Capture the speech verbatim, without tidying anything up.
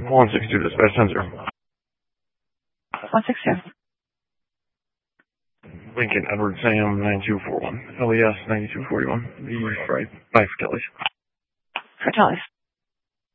one six two, dispatch ten zero. one six two. Lincoln Edward Sam nine two four one. L E S ninety two forty one. The right by Fratelli's. Fratelli's.